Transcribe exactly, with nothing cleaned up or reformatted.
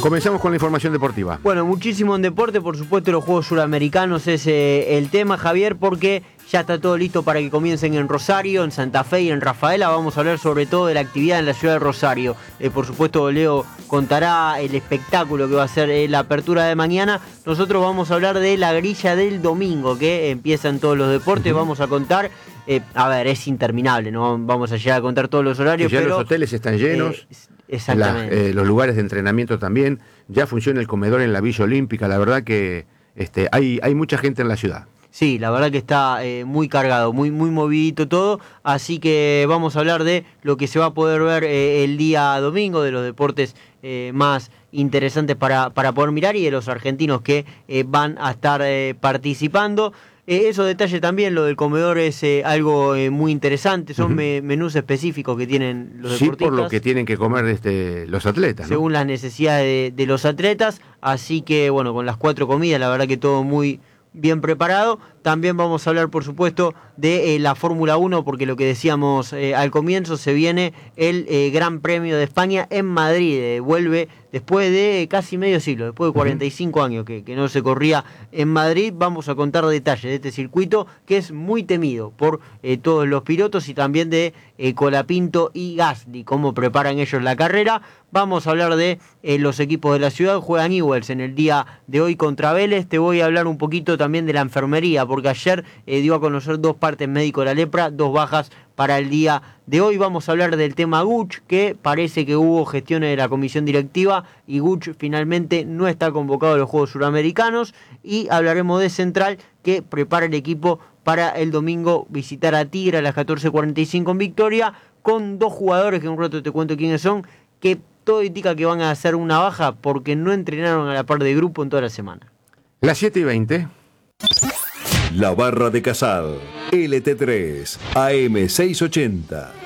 Comenzamos con la información deportiva. Bueno, muchísimo en deporte, por supuesto los Juegos Suramericanos es eh, el tema, Javier, porque ya está todo listo para que comiencen en Rosario, en Santa Fe y en Rafaela. Vamos a hablar sobre todo de la actividad en la ciudad de Rosario. Eh, por supuesto, Leo contará el espectáculo que va a ser eh, la apertura de mañana. Nosotros vamos a hablar de la grilla del domingo, que empieza en todos los deportes. Uh-huh. Vamos a contar, eh, a ver, es interminable, no vamos a llegar a contar todos los horarios. Ya pero los hoteles están llenos. Eh, exactamente. La, eh, los lugares de entrenamiento también. Ya funciona el comedor en la Villa Olímpica. La verdad que este, hay, hay mucha gente en la ciudad. Sí, la verdad que está eh, muy cargado, muy muy movidito todo, así que vamos a hablar de lo que se va a poder ver eh, el día domingo, de los deportes eh, más interesantes para, para poder mirar y de los argentinos que eh, van a estar eh, participando. Eh, esos detalles también, lo del comedor es eh, algo eh, muy interesante, son uh-huh. me, menús específicos que tienen los sí, deportistas. Sí, por lo que tienen que comer este, los atletas, según ¿no? las necesidades de, de los atletas, así que bueno, con las cuatro comidas, la verdad que todo muy bien preparado. También vamos a hablar, por supuesto, de eh, la Fórmula uno, porque lo que decíamos eh, al comienzo, se viene el eh, Gran Premio de España en Madrid. Eh, vuelve después de casi medio siglo, después de cuarenta y cinco uh-huh. años que, que no se corría en Madrid. Vamos a contar detalles de este circuito, que es muy temido por eh, todos los pilotos, y también de eh, Colapinto y Gasly, cómo preparan ellos la carrera. Vamos a hablar de eh, los equipos de la ciudad. Juegan Newell's en el día de hoy contra Vélez. Te voy a hablar un poquito también de la enfermería, porque ayer eh, dio a conocer dos partes médico de la lepra, dos bajas para el día de hoy. Vamos a hablar del tema Guch, que parece que hubo gestiones de la comisión directiva y Guch finalmente no está convocado a los Juegos Suramericanos. Y hablaremos de Central, que prepara el equipo para el domingo visitar a Tigre a las catorce cuarenta y cinco en Victoria, con dos jugadores que en un rato te cuento quiénes son, que todo indica que van a hacer una baja porque no entrenaron a la par de grupo en toda la semana. Las siete y veinte. La Barra de Casal, L T tres, A M seiscientos ochenta.